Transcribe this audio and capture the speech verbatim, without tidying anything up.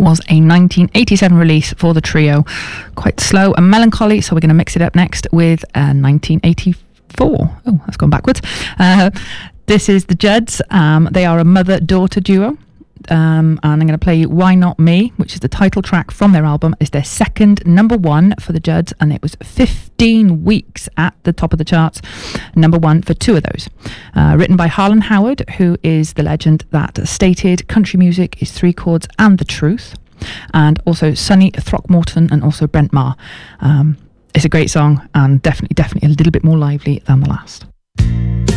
was a nineteen eighty-seven release for the trio. Quite slow and melancholy, so we're going to mix it up next with uh, nineteen eighty-four. Oh, that's gone backwards. Uh, this is the Judds. Um, they are a mother-daughter duo. Um, and I'm going to play you Why Not Me, which is the title track from their album. It's their second number one for the Judds, and it was fifteen weeks at the top of the charts, number one for two of those. Uh, written by Harlan Howard, who is the legend that stated country music is three chords and the truth, and also Sonny Throckmorton and also Brent Maher. Um, it's a great song, and definitely, definitely a little bit more lively than the last.